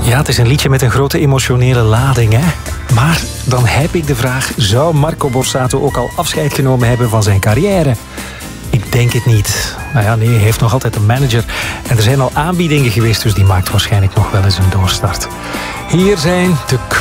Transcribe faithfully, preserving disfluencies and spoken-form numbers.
Ja, het is een liedje met een grote emotionele lading, hè? Maar dan heb ik de vraag, zou Marco Borsato ook al afscheid genomen hebben van zijn carrière? Ik denk het niet. Nou ja, nee, hij heeft nog altijd een manager. En er zijn al aanbiedingen geweest, dus die maakt waarschijnlijk nog wel eens een doorstart. Hier zijn de